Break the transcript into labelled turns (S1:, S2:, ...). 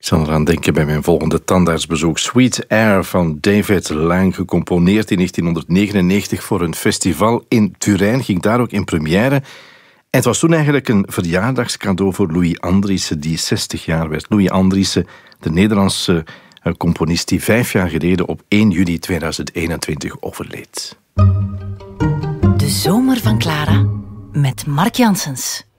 S1: Ik zal eraan denken bij mijn volgende tandartsbezoek. Sweet Air van David Lang, gecomponeerd in 1999 voor een festival in Turijn. Ging daar ook in première. En het was toen eigenlijk een verjaardagscadeau voor Louis Andriessen, die 60 jaar werd. Louis Andriessen, de Nederlandse componist die 5 jaar geleden op 1 juli 2021 overleed.
S2: De zomer van Clara met Mark Janssens.